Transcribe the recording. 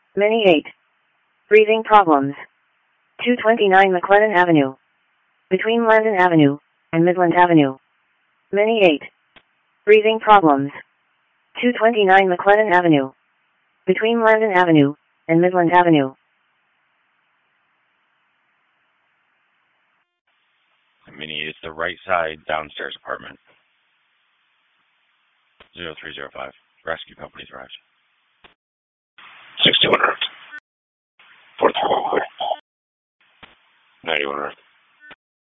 Mini 8. Breathing problems. 229 McLennan Avenue. Between Landon Avenue and Midland Avenue. Mini 8. Breathing problems. 229 McLennan Avenue. Between Landon Avenue and Midland Avenue. Mini, it's the right side downstairs apartment. 0305. Rescue company's arrived. 6100. 4th floor. 9100.